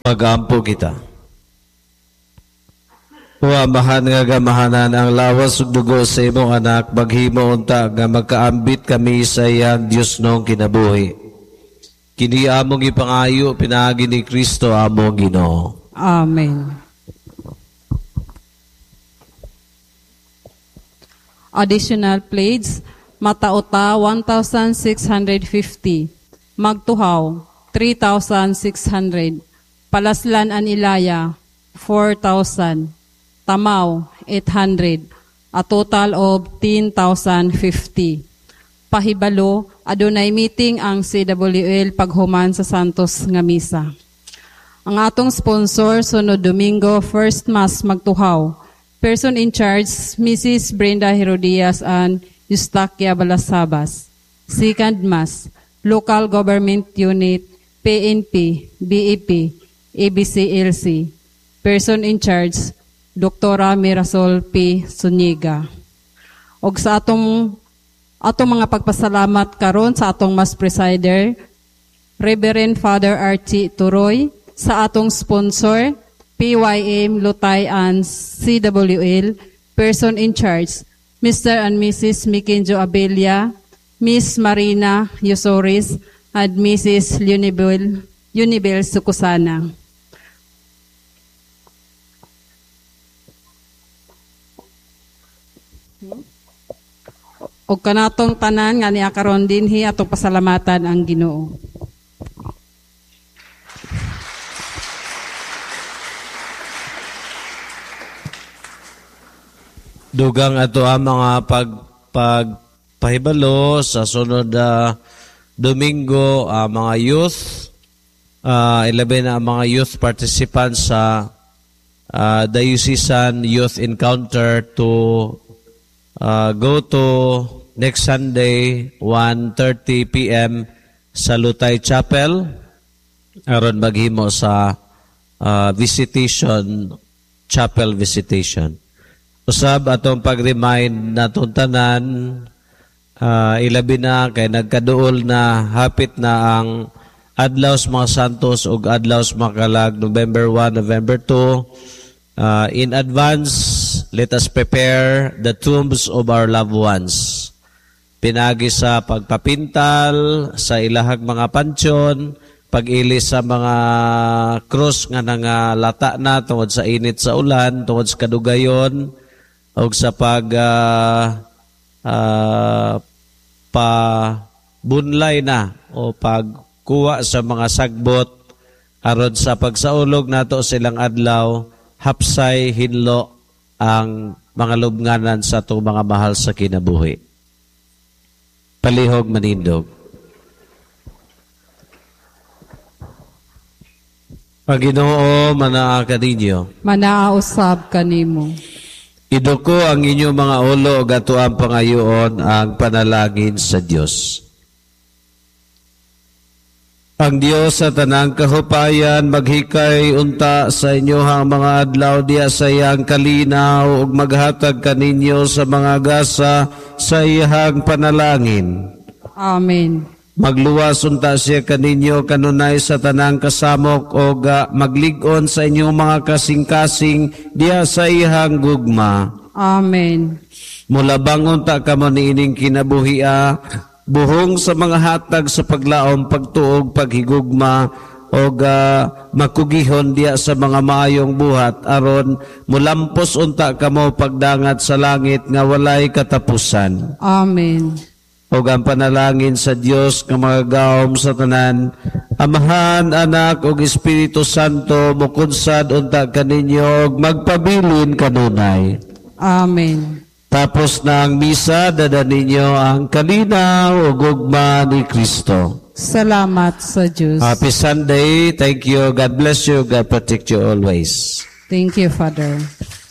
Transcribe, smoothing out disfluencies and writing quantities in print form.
Pag-ampo kita. O amahan nga gamahanan ang lawas ug dugo sa imong anak, maghimo unta nga magkaambit kami sa iyang Dios nong kinabuhi. Kini among ipangayo pinaagi ni Kristo among Ginoo. Amen. Additional pledge, Matauta 1,650, Magtuhaw 3,600, Palaslan an Ilaya 4,000, Tamaw 800, a total of 10,050. Pahibalo, adunay meeting ang CWL paghuman sa Santos nga misa. Ang atong sponsor sunod Domingo, first mass magtuhaw. Person in charge, Mrs. Brenda Herodias and Eustaquia Balasabas. Second mass, local government unit, PNP, BEP, ABCLC. Person in charge, Dr. Mirasol P. Suniga. Og sa atong mga pagpasalamat karon sa atong mass presider, Reverend Father Archie Turoy, sa atong sponsor, PYM Lutay and CWL, person in charge, Mr. and Mrs. Mikinjo Abelia, Miss Marina Yosoris, and Mrs. Unibel Sukusana. O kanatong tanan nga niya karon dinhi atong pasalamatan ang Ginoo. Dugang ato ang mga pagpahibalo sa sunod na Domingo, mga youth, 11 na mga youth participants sa Diocesan Youth Encounter to go to next Sunday, 1:30 p.m. sa Lutay Chapel, aron maghimo sa chapel visitation. Usab atong pag-remind na tanan, ilabi na kay nagkaduol na hapit na ang adlaw sa mga santos ug adlaw sa mga kalag, November 1, November 2. In advance, let us prepare the tombs of our loved ones. Pinagi sa pagpapintal, sa ilahag mga pansyon, pag-ilis sa mga krus nga nangalata na tungod sa init sa ulan, tungod sa kadugayon, o sa pabunlay na o pagkuha sa mga sagbot aron sa pagsaulog nato silang adlaw, hapsay hinlo ang mga lubnganan sa itong mga mahal sa kinabuhi. Palihog manindog. Panginoon, manaa ka ninyo. Manaausab kanimo. Iduko ang inyong mga ulo o gatuang pangayoon ang panalangin sa Diyos. Ang Diyos sa tanang kahupayan maghikay unta sa inyohang mga adlaw diya sa iyang kalinaw ug maghatag kaninyo sa mga gasa sa iyang panalangin. Amen. Magluwas unta siya kaninyo kanunay sa tanang kasamok o maglig-on sa inyong mga kasing-kasing diya sa iyang gugma. Amen. Mulabang unta kamo niining kinabuhia, buhong sa mga hatag sa paglaom, pagtuog, paghigugma, o makugihon diya sa mga maayong buhat, aron mulampos unta kamo pagdangat sa langit nga walay katapusan. Amen. O ang panalangin sa Diyos nga magagawom sa tanan, Amahan, Anak, ug Espiritu Santo, mukunsad unta kaninyo, ug magpabilin kanunay. Amen. Tapos na ang misa, dada ninyo ang kalinaw o gugma ni Kristo. Salamat sa Diyos. Happy Sunday. Thank you. God bless you. God protect you always. Thank you, Father.